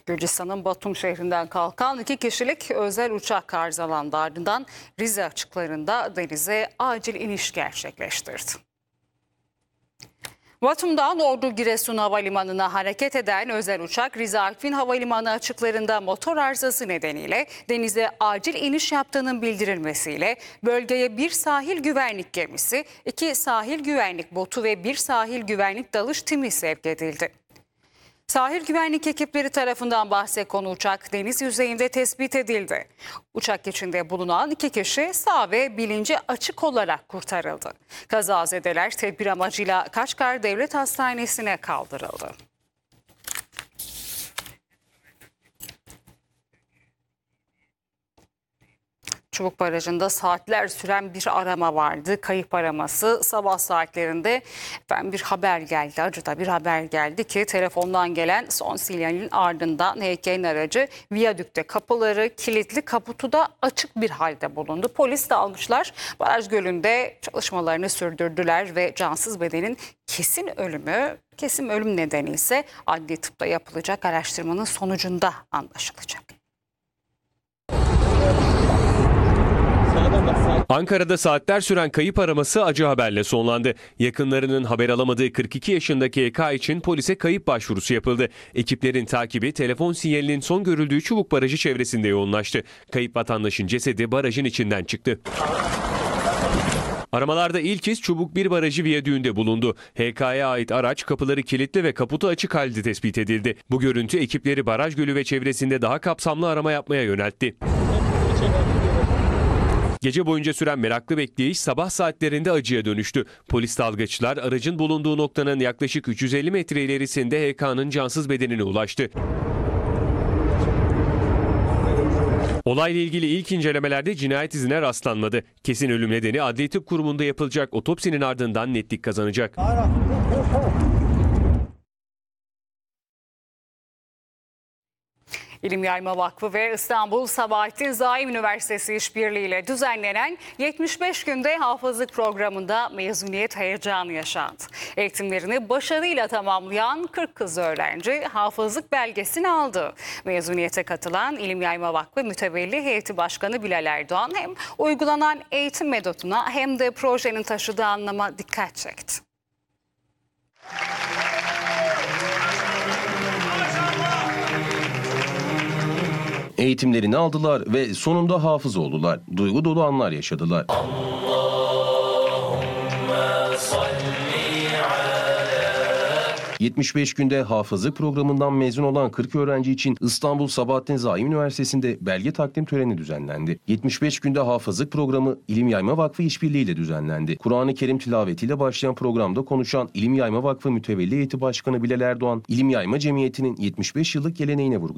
Gürcistan'ın Batum şehrinden kalkan 2 kişilik özel uçak arızalandı. Ardından Rize açıklarında denize acil iniş gerçekleştirdi. Batum'dan Ordu Giresun Havalimanı'na hareket eden özel uçak Rize Artvin Havalimanı açıklarında motor arızası nedeniyle denize acil iniş yaptığının bildirilmesiyle bölgeye bir sahil güvenlik gemisi, 2 sahil güvenlik botu ve 1 sahil güvenlik dalış timi sevk edildi. Sahil güvenlik ekipleri tarafından bahse konu uçak deniz yüzeyinde tespit edildi. Uçak içinde bulunan 2 kişi sağ ve bilinci açık olarak kurtarıldı. Kazazedeler tedbir amacıyla Kaçkar Devlet Hastanesi'ne kaldırıldı. Çubuk Barajı'nda saatler süren bir arama vardı. Kayıp araması sabah saatlerinde bir haber geldi. Acıda bir haber geldi ki telefondan gelen son sinyalin ardından heykelin aracı viyadükte kapıları kilitli, kaputu da açık bir halde bulundu. Polis dalgıçlar baraj gölünde çalışmalarını sürdürdüler ve cansız bedenin kesin ölüm nedeni ise adli tıpta yapılacak araştırmanın sonucunda anlaşılacak. Ankara'da saatler süren kayıp araması acı haberle sonlandı. Yakınlarının haber alamadığı 42 yaşındaki EK için polise kayıp başvurusu yapıldı. Ekiplerin takibi telefon sinyalinin son görüldüğü Çubuk Barajı çevresinde yoğunlaştı. Kayıp vatandaşın cesedi barajın içinden çıktı. Aramalarda ilk kez Çubuk 1 Barajı viyadüğünde bulundu. HK'ya ait araç kapıları kilitli ve kaputu açık halde tespit edildi. Bu görüntü ekipleri baraj gölü ve çevresinde daha kapsamlı arama yapmaya yöneltti. Gece boyunca süren meraklı bekleyiş sabah saatlerinde acıya dönüştü. Polis dalgıçlar aracın bulunduğu noktanın yaklaşık 350 metre ilerisinde HK'nın cansız bedenine ulaştı. Olayla ilgili ilk incelemelerde cinayet izine rastlanmadı. Kesin ölüm nedeni Adli Tıp Kurumu'nda yapılacak otopsinin ardından netlik kazanacak. İlim Yayma Vakfı ve İstanbul Sabahattin Zaim Üniversitesi işbirliğiyle düzenlenen 75 günde hafızlık programında mezuniyet heyecanı yaşandı. Eğitimlerini başarıyla tamamlayan 40 kız öğrenci hafızlık belgesini aldı. Mezuniyete katılan İlim Yayma Vakfı Mütevelli Heyeti Başkanı Bilal Erdoğan hem uygulanan eğitim metoduna hem de projenin taşıdığı anlama dikkat çekti. Eğitimlerini aldılar ve sonunda hafız oldular. Duygu dolu anlar yaşadılar. 75 günde hafızlık programından mezun olan 40 öğrenci için İstanbul Sabahattin Zaim Üniversitesi'nde belge takdim töreni düzenlendi. 75 günde hafızlık programı İlim Yayma Vakfı işbirliğiyle düzenlendi. Kur'an-ı Kerim tilavetiyle başlayan programda konuşan İlim Yayma Vakfı Mütevelli Heyeti Başkanı Bilal Erdoğan, İlim Yayma Cemiyeti'nin 75 yıllık geleneğine vurgu